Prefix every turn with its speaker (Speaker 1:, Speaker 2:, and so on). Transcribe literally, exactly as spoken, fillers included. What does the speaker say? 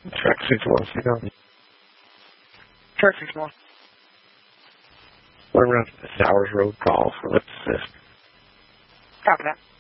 Speaker 1: Track six one, stay on.
Speaker 2: Track six one.
Speaker 1: We're around the Sowers Road call for lift assist.
Speaker 2: Copy that.